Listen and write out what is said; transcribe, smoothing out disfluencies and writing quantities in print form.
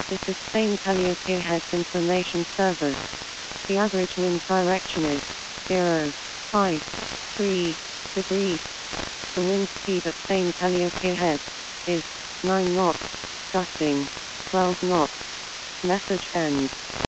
This is Spain Calliope Heads Information Service. The average wind direction is 0.53 degrees. The wind speed at Spain Calliope Head is 9 knots, gusting 12 knots. Message ends.